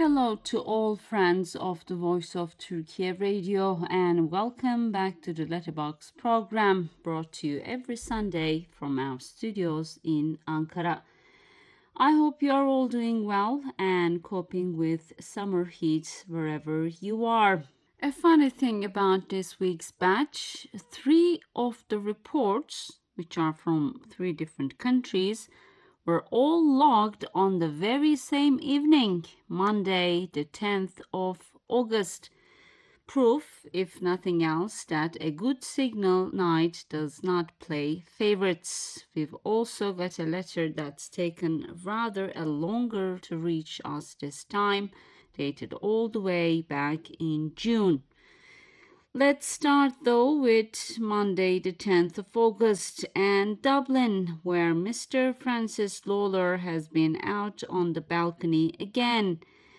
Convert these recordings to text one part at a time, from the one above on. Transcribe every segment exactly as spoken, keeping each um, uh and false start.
Hello to all friends of the Voice of Turkey Radio and welcome back to the Letterbox program brought to you every Sunday from our studios in Ankara. I hope you are all doing well and coping with summer heat wherever you are. A funny thing about this week's batch, three of the reports, which are from three different countries, were all logged on the very same evening, Monday, the tenth of August. Proof, if nothing else, that a good signal night does not play favorites. We've also got a letter that's taken rather a longer to reach us this time, dated all the way back in June. Let's start though with Monday, the tenth of August, and Dublin, where Mister Francis Lawler has been out on the balcony again.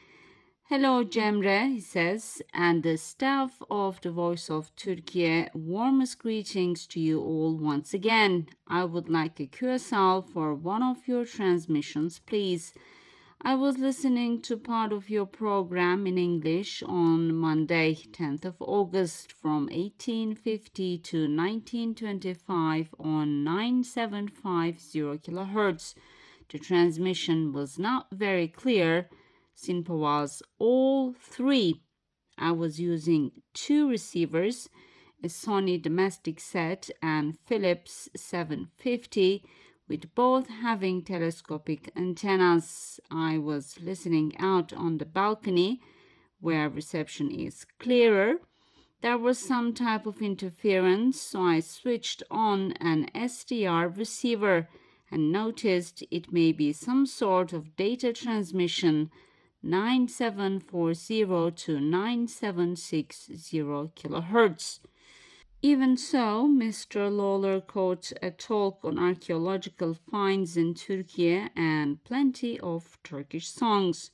Hello, Cemre, he says, and the staff of the Voice of Turkey, warmest greetings to you all once again. I would like a Q S L for one of your transmissions, please. I was listening to part of your program in English on Monday, tenth of August from eighteen fifty to nineteen twenty-five on nine seven five zero kilohertz. The transmission was not very clear. SINPO was all three. I was using two receivers, a Sony domestic set and Philips seven fifty, with both having telescopic antennas. I was listening out on the balcony where reception is clearer. There was some type of interference, so I switched on an S D R receiver and noticed it may be some sort of data transmission, nine seven four zero to nine seven six zero kilohertz. Even so, Mister Lawler caught a talk on archaeological finds in Turkey and plenty of Turkish songs.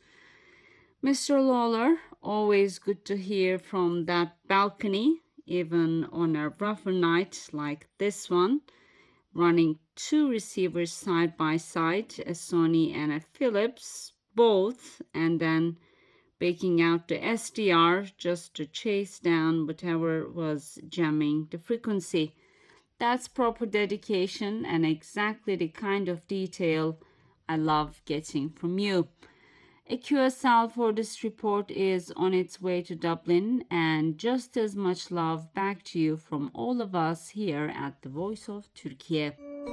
Mister Lawler, always good to hear from that balcony, even on a rougher night like this one, running two receivers side by side, a Sony and a Philips, both, and then breaking out the S D R just to chase down whatever was jamming the frequency. That's proper dedication and exactly the kind of detail I love getting from you. A Q S L for this report is on its way to Dublin, and just as much love back to you from all of us here at the Voice of Turkey.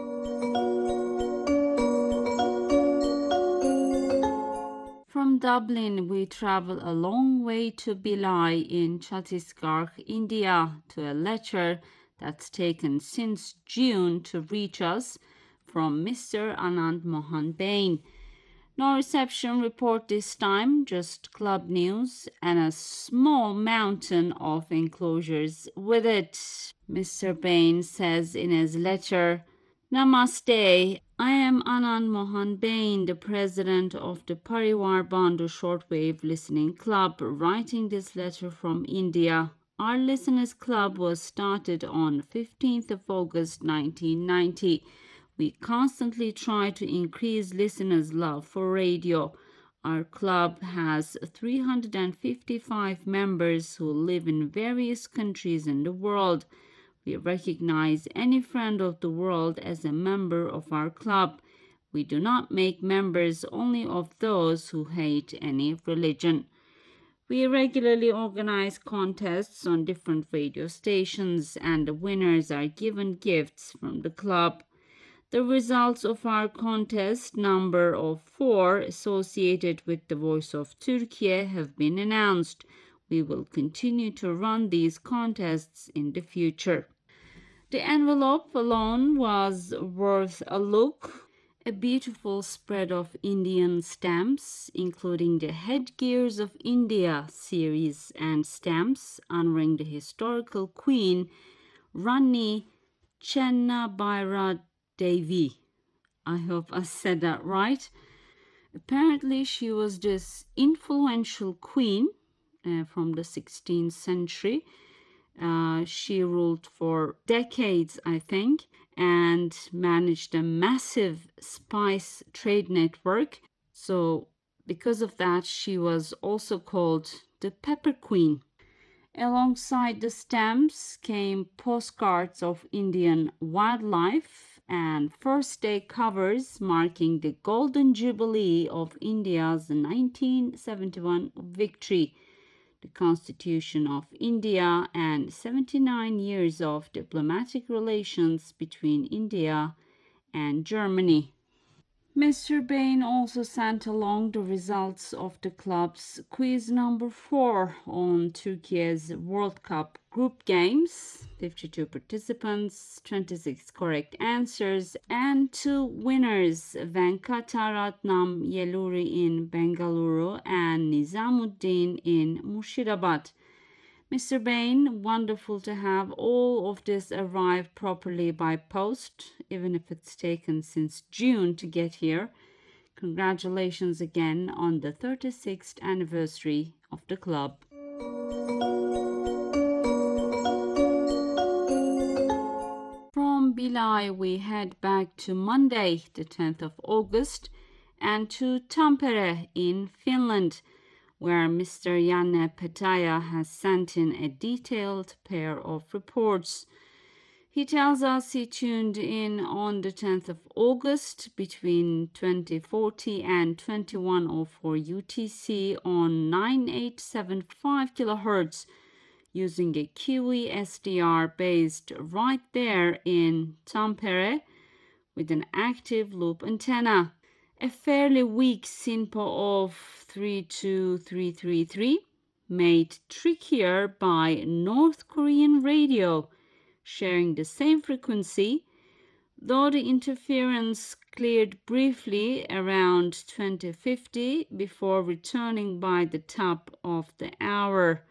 From Dublin, we travel a long way to Bhilai in Chhattisgarh, India, to a letter that's taken since June to reach us from Mister Anand Mohan Bain. No reception report this time, just club news and a small mountain of enclosures with it. Mister Bain says in his letter, Namaste. I am Anand Mohan Bain, the president of the Parivar Bandhu Shortwave Listening Club, writing this letter from India. Our Listeners Club was started on fifteenth of August nineteen ninety. We constantly try to increase listeners' love for radio. Our club has three hundred fifty-five members who live in various countries in the world. We recognize any friend of the world as a member of our club. We do not make members only of those who hate any religion. We regularly organize contests on different radio stations, and the winners are given gifts from the club. The results of our contest, number of four, associated with the Voice of Turkey, have been announced. We will continue to run these contests in the future. The envelope alone was worth a look. A beautiful spread of Indian stamps, including the Headgears of India series and stamps honoring the historical queen Rani Chennabaira Devi. I hope I said that right. Apparently, she was this influential queen uh, from the sixteenth century. Uh, she ruled for decades, I think, and managed a massive spice trade network. So because of that, she was also called the Pepper Queen. Alongside the stamps came postcards of Indian wildlife and first day covers marking the Golden Jubilee of India's nineteen seventy-one victory, the Constitution of India, and seventy-nine years of diplomatic relations between India and Germany. Mister Bain also sent along the results of the club's quiz number four on Turkey's World Cup group games, fifty-two participants, twenty-six correct answers, and two winners, Venkataratnam Yeluri in Bengaluru and Nizamuddin in Murshidabad. Mister Bain, wonderful to have all of this arrive properly by post, even if it's taken since June to get here. Congratulations again on the thirty-sixth anniversary of the club. From Bilai, we head back to Monday, the tenth of August, and to Tampere in Finland, where Mister Janne Petäjä has sent in a detailed pair of reports. He tells us he tuned in on the tenth of August between twenty forty and twenty-one oh four U T C on nine eight seven five kilohertz using a Kiwi S D R based right there in Tampere with an active loop antenna. A fairly weak SINPO of three two three three three, made trickier by North Korean radio, sharing the same frequency, though the interference cleared briefly around twenty fifty before returning by the top of the hour.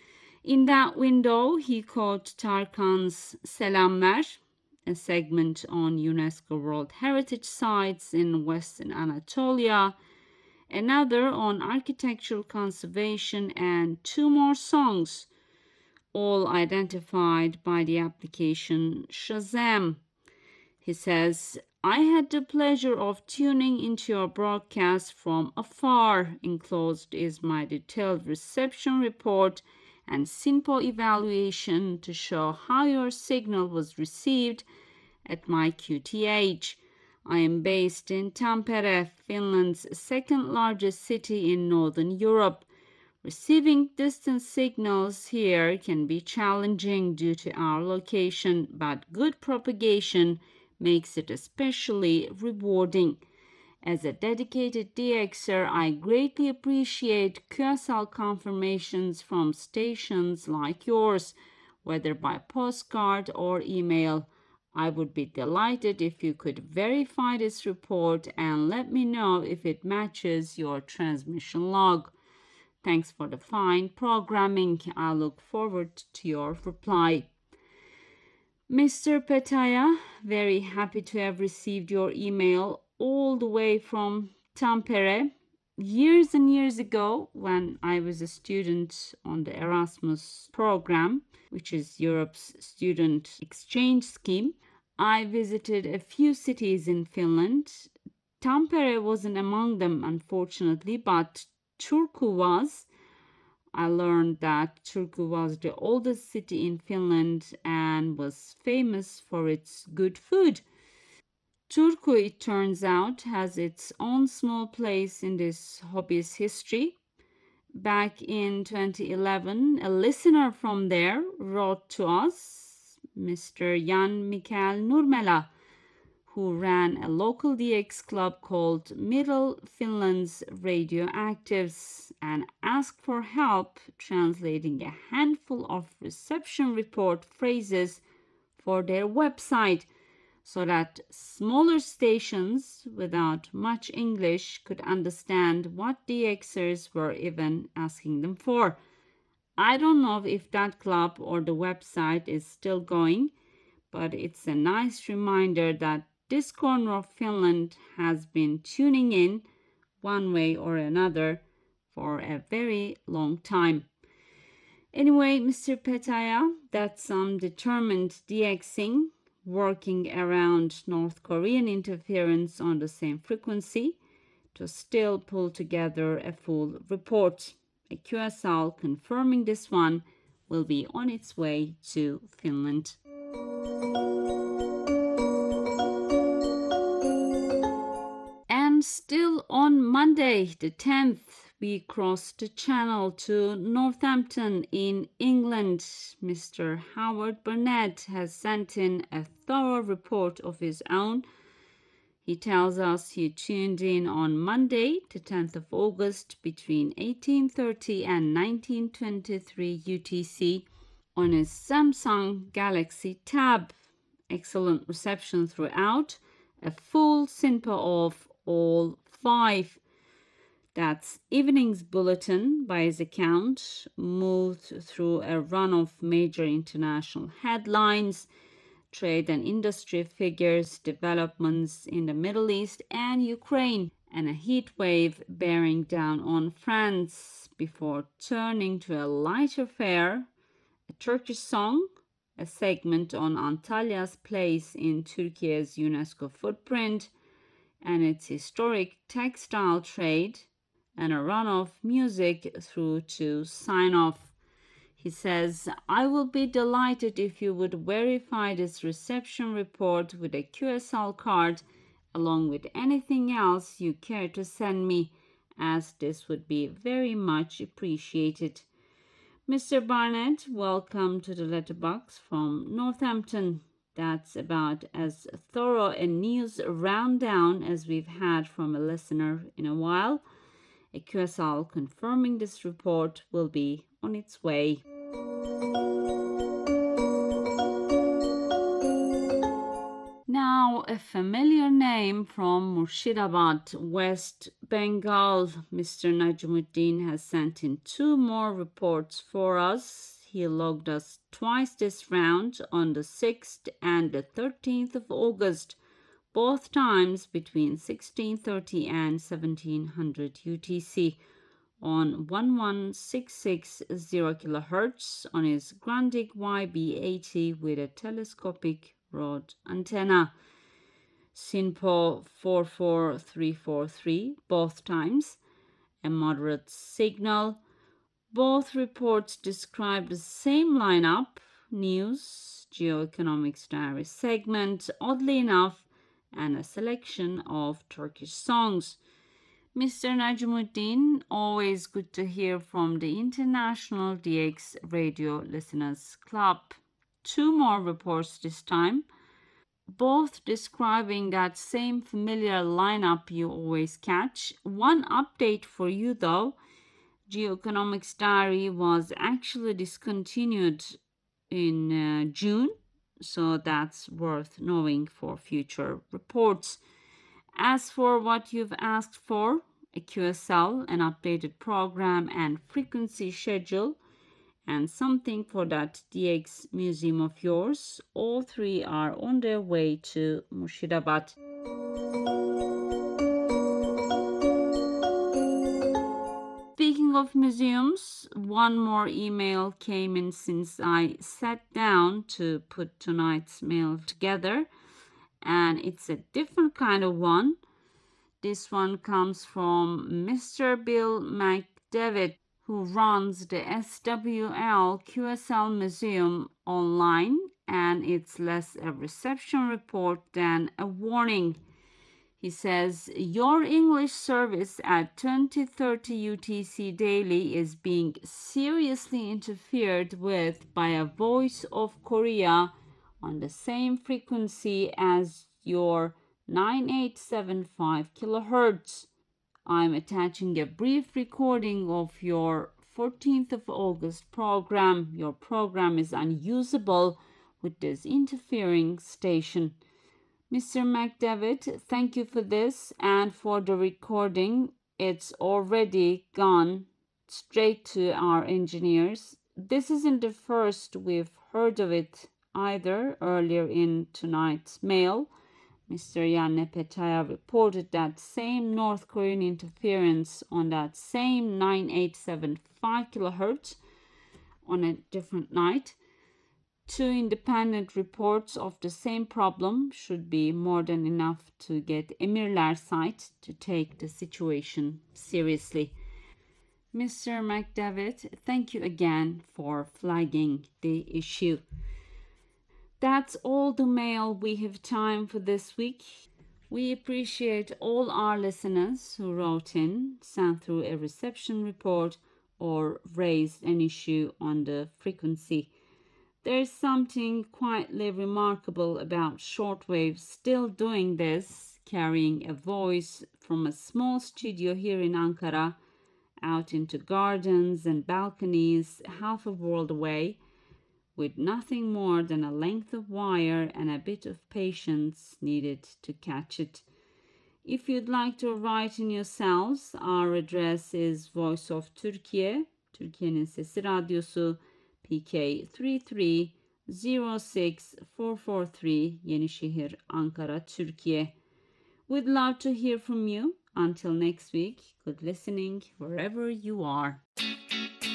In that window, he caught Tarkan's Selamlar, a segment on UNESCO World Heritage Sites in Western Anatolia, another on architectural conservation, and two more songs, all identified by the application Shazam. He says, I had the pleasure of tuning into your broadcast from afar. Enclosed is my detailed reception report and SINPO evaluation to show how your signal was received at my Q T H. I am based in Tampere, Finland's second largest city in Northern Europe. Receiving distant signals here can be challenging due to our location, but good propagation makes it especially rewarding. As a dedicated DXer, I greatly appreciate Q S L confirmations from stations like yours, whether by postcard or email. I would be delighted if you could verify this report and let me know if it matches your transmission log. Thanks for the fine programming. I look forward to your reply. Mister Petäjä, very happy to have received your email all the way from Tampere. Years and years ago, when I was a student on the Erasmus program, which is Europe's student exchange scheme, I visited a few cities in Finland. Tampere wasn't among them, unfortunately, but Turku was. I learned that Turku was the oldest city in Finland and was famous for its good food. Turku, it turns out, has its own small place in this hobby's history. Back in twenty eleven, a listener from there wrote to us, Mister Jan Mikael Nurmela, who ran a local D X club called Middle Finland's Radioactives, and asked for help translating a handful of reception report phrases for their website so that smaller stations without much English could understand what DXers were even asking them for. I don't know if that club or the website is still going, but it's a nice reminder that this corner of Finland has been tuning in one way or another for a very long time. Anyway, Mister Petäjä, that's some determined DXing, working around North Korean interference on the same frequency. to still pull together a full report. A Q S L confirming this one will be on its way to Finland. And still on Monday, the tenth, we crossed the channel to Northampton in England. Mister Howard Burnett has sent in a thorough report of his own. He tells us he tuned in on Monday, the tenth of August, between eighteen thirty and nineteen twenty-three U T C on his Samsung Galaxy Tab. Excellent reception throughout. A full SINPA of all five. That's evening's bulletin by his account, moved through a run of major international headlines, trade and industry figures, developments in the Middle East and Ukraine, and a heat wave bearing down on France before turning to a lighter fare, a Turkish song, a segment on Antalya's place in Turkey's UNESCO footprint and its historic textile trade, and a run of music through to sign off. He says, I will be delighted if you would verify this reception report with a Q S L card along with anything else you care to send me, as this would be very much appreciated. Mister Barnett, welcome to the letterbox from Northampton. That's about as thorough a news rundown as we've had from a listener in a while. A Q S L confirming this report will be on its way. Now, a familiar name from Murshidabad, West Bengal. Mister Najmuddin has sent in two more reports for us. He logged us twice this round on the sixth and the thirteenth of August, both times between sixteen thirty and seventeen hundred U T C on one six six zero kilohertz on his Grundig Y B eighty with a telescopic rod antenna. SINPO four four three four three both times, a moderate signal. Both reports describe the same lineup, news, geoeconomics diary segment, oddly enough, and a selection of Turkish songs. Mister Najmuddin, always good to hear from the International D X Radio Listeners Club. Two more reports this time, both describing that same familiar lineup you always catch. One update for you though, Geoeconomics Diary was actually discontinued in uh, June, so that's worth knowing for future reports. As for what you've asked for, a Q S L, an updated program and frequency schedule, and something for that D X museum of yours, all three are on their way to Murshidabad. Speaking of museums, one more email came in since I sat down to put tonight's mail together, and it's a different kind of one. This one comes from Mister Bill McDevitt, who runs the S W L Q S L Museum online, and it's less a reception report than a warning. He says, your English service at twenty thirty U T C daily is being seriously interfered with by a Voice of Korea on the same frequency as your nine eight seven five kilohertz. I'm attaching a brief recording of your fourteenth of August program. Your program is unusable with this interfering station. Mister McDevitt, thank you for this and for the recording. It's already gone straight to our engineers. This isn't the first we've heard of it either. Earlier in tonight's mail, Mister Janne Petaya reported that same North Korean interference on that same nine eight seven five kilohertz on a different night. Two independent reports of the same problem should be more than enough to get Emirler site to take the situation seriously. Mister McDavid, thank you again for flagging the issue. That's all the mail we have time for this week. We appreciate all our listeners who wrote in, sent through a reception report, or raised an issue on the frequency. There's something quietly remarkable about shortwave still doing this, carrying a voice from a small studio here in Ankara out into gardens and balconies half a world away, with nothing more than a length of wire and a bit of patience needed to catch it. If you'd like to write in yourselves, our address is Voice of Turkey, Türkiye'nin Sesi Radyosu, P K three three zero six four four three, Yenişehir, Ankara, Türkiye. We'd love to hear from you. Until next week, good listening wherever you are.